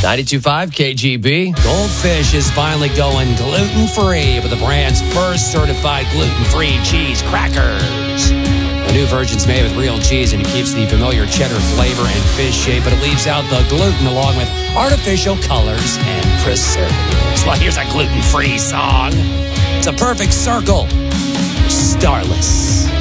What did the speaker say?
92.5 KGB. Goldfish is finally going gluten-free with the brand's first certified gluten-free cheese crackers. The new version's made with real cheese, and it keeps the familiar cheddar flavor and fish shape, but it leaves out the gluten along with artificial colors and preservatives. Well, here's a gluten-free song. It's a perfect circle. Starless.